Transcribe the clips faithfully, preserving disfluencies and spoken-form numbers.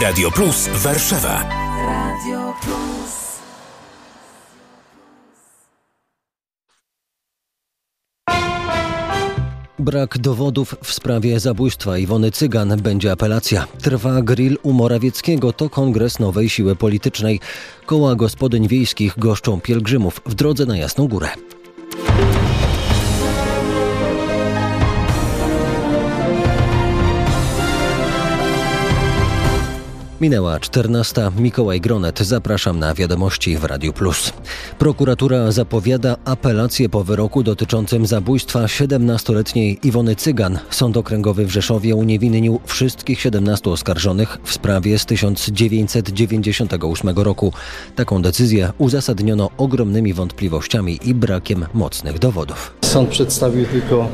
Radio Plus Warszawa. Radio Plus. Brak dowodów w sprawie zabójstwa Iwony Cygan. Będzie apelacja. Trwa grill u Morawieckiego. To kongres nowej siły politycznej. Koła gospodyń wiejskich goszczą pielgrzymów w drodze na Jasną Górę. Minęła czternasta. Mikołaj Gronet. Zapraszam na wiadomości w Radiu Plus. Prokuratura zapowiada apelację po wyroku dotyczącym zabójstwa siedemnastoletniej Iwony Cygan. Sąd Okręgowy w Rzeszowie uniewinnił wszystkich siedemnastu oskarżonych w sprawie z tysiąc dziewięćset dziewięćdziesiątego ósmego roku. Taką decyzję uzasadniono ogromnymi wątpliwościami i brakiem mocnych dowodów. Sąd przedstawił tylko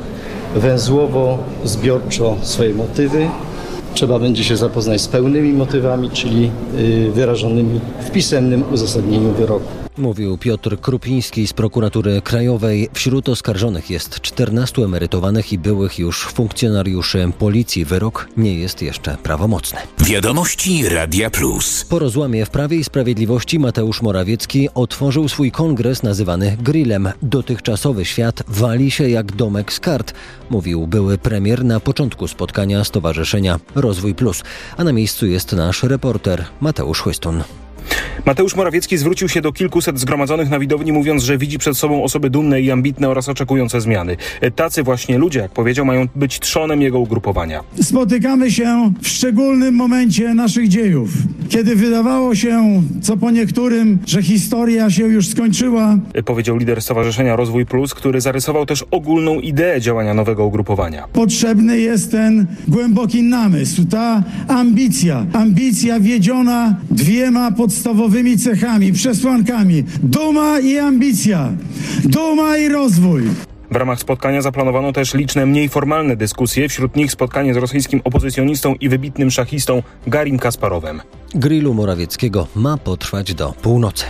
węzłowo, zbiorczo swoje motywy. Trzeba będzie się zapoznać z pełnymi motywami, czyli wyrażonymi w pisemnym uzasadnieniu wyroku. Mówił Piotr Krupiński z Prokuratury Krajowej. Wśród oskarżonych jest czternastu emerytowanych i byłych już funkcjonariuszy policji. Wyrok nie jest jeszcze prawomocny. Wiadomości Radia Plus. Po rozłamie w Prawie i Sprawiedliwości Mateusz Morawiecki otworzył swój kongres nazywany grillem. Dotychczasowy świat wali się jak domek z kart, mówił były premier na początku spotkania Stowarzyszenia Rozwój Plus. A na miejscu jest nasz reporter Mateusz Chłystun. Mateusz Morawiecki zwrócił się do kilkuset zgromadzonych na widowni, mówiąc, że widzi przed sobą osoby dumne i ambitne oraz oczekujące zmiany. Tacy właśnie ludzie, jak powiedział, mają być trzonem jego ugrupowania. Spotykamy się w szczególnym momencie naszych dziejów, kiedy wydawało się, co po niektórym, że historia się już skończyła. Powiedział lider Stowarzyszenia Rozwój Plus, który zarysował też ogólną ideę działania nowego ugrupowania. Potrzebny jest ten głęboki namysł, ta ambicja. Ambicja wiedziona dwiema podstawowymi cechami, przesłankami. Duma i ambicja. Duma i rozwój. W ramach spotkania zaplanowano też liczne mniej formalne dyskusje, wśród nich spotkanie z rosyjskim opozycjonistą i wybitnym szachistą Garim Kasparowem. Grillu Morawieckiego ma potrwać do północy.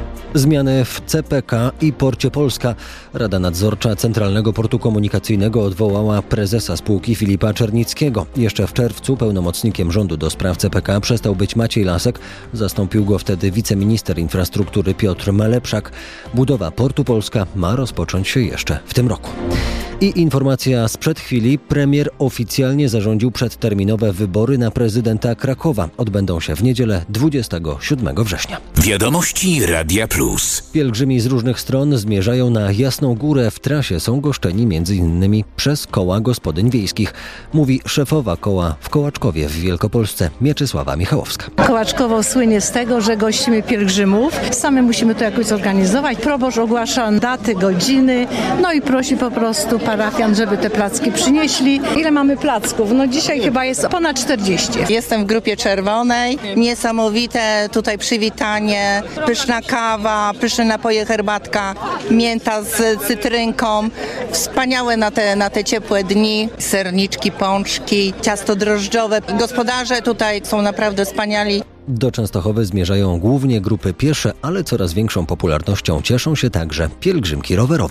Zmiany w C P K i Porcie Polska. Rada Nadzorcza Centralnego Portu Komunikacyjnego odwołała prezesa spółki Filipa Czernickiego. Jeszcze w czerwcu pełnomocnikiem rządu do spraw C P K przestał być Maciej Lasek. Zastąpił go wtedy wiceminister infrastruktury Piotr Malepszak. Budowa Portu Polska ma rozpocząć się jeszcze w tym roku. I informacja sprzed chwili. Premier oficjalnie zarządził przedterminowe wybory na prezydenta Krakowa. Odbędą się w niedzielę dwudziestego siódmego września. Wiadomości Radia Plus. Pielgrzymi z różnych stron zmierzają na Jasną Górę. W trasie są goszczeni między innymi przez koła gospodyń wiejskich. Mówi szefowa koła w Kołaczkowie w Wielkopolsce Mieczysława Michałowska. Kołaczkowo słynie z tego, że gościmy pielgrzymów. Same musimy to jakoś zorganizować. Proboszcz ogłasza daty, godziny, no i prosi po prostu parafian, żeby te placki przynieśli. Ile mamy placków? No dzisiaj chyba jest ponad czterdzieści. Jestem w grupie czerwonej. Niesamowite tutaj przywitanie, pyszna kawa, pyszne napoje, herbatka, mięta z cytrynką. Wspaniałe na te, na te ciepłe dni. Serniczki, pączki, ciasto drożdżowe. Gospodarze tutaj są naprawdę wspaniali. Do Częstochowy zmierzają głównie grupy piesze, ale coraz większą popularnością cieszą się także pielgrzymki rowerowe.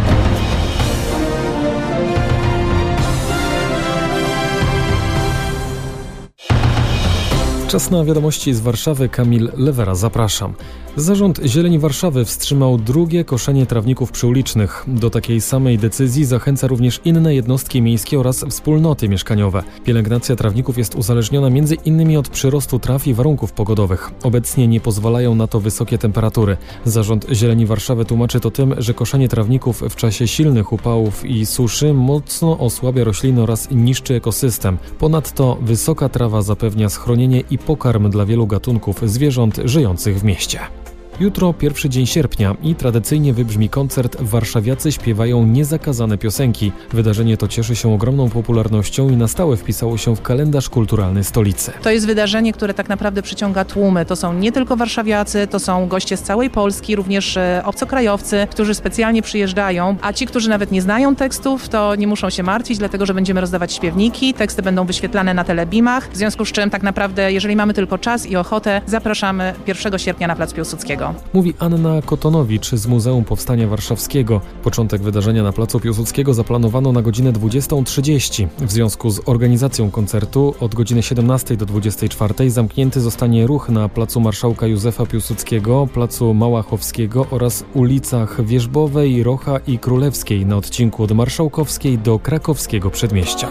Czas na wiadomości z Warszawy. Kamil Lewera, zapraszam. Zarząd Zieleni Warszawy wstrzymał drugie koszenie trawników przyulicznych. Do takiej samej decyzji zachęca również inne jednostki miejskie oraz wspólnoty mieszkaniowe. Pielęgnacja trawników jest uzależniona między innymi od przyrostu traw i warunków pogodowych. Obecnie nie pozwalają na to wysokie temperatury. Zarząd Zieleni Warszawy tłumaczy to tym, że koszenie trawników w czasie silnych upałów i suszy mocno osłabia rośliny oraz niszczy ekosystem. Ponadto wysoka trawa zapewnia schronienie i pokarm dla wielu gatunków zwierząt żyjących w mieście. Jutro pierwszy dzień sierpnia i tradycyjnie wybrzmi koncert Warszawiacy śpiewają niezakazane piosenki. Wydarzenie to cieszy się ogromną popularnością i na stałe wpisało się w kalendarz kulturalny stolicy. To jest wydarzenie, które tak naprawdę przyciąga tłumy. To są nie tylko warszawiacy, to są goście z całej Polski, również obcokrajowcy, którzy specjalnie przyjeżdżają, a ci, którzy nawet nie znają tekstów, to nie muszą się martwić, dlatego że będziemy rozdawać śpiewniki, teksty będą wyświetlane na telebimach, w związku z czym tak naprawdę, jeżeli mamy tylko czas i ochotę, zapraszamy pierwszego sierpnia na Plac Piłsudskiego. Piłsudskiego. Mówi Anna Kotonowicz z Muzeum Powstania Warszawskiego. Początek wydarzenia na placu Piłsudskiego zaplanowano na godzinę dwudziestą trzydzieści. W związku z organizacją koncertu od godziny siedemnastej do dwudziestej czwartej zamknięty zostanie ruch na placu Marszałka Józefa Piłsudskiego, placu Małachowskiego oraz ulicach Wierzbowej, Rocha i Królewskiej na odcinku od Marszałkowskiej do Krakowskiego Przedmieścia.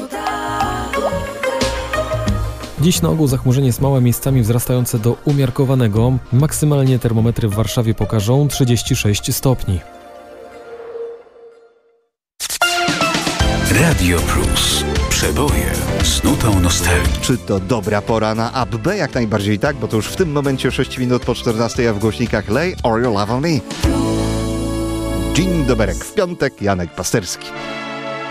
Dziś na ogół zachmurzenie jest małe, miejscami wzrastające do umiarkowanego. Maksymalnie termometry w Warszawie pokażą trzydzieści sześć stopni. Radio Plus. Przeboje z nutą nostalgii. Czy to dobra pora na A B B? Jak najbardziej tak, bo to już w tym momencie sześć minut po czternastej, a w głośnikach Lay or You Love Me. Dzień doberek w piątek, Janek Pasterski.